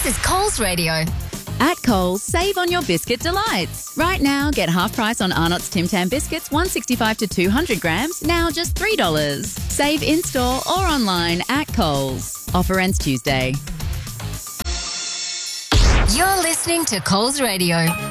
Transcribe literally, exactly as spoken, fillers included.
This is Coles Radio. At Coles, save on your biscuit delights. Right now, get half price on Arnott's Tim Tam biscuits, one sixty-five to two hundred grams, now just three dollars. Save in-store or online at Coles. Offer ends Tuesday. You're listening to Coles Radio.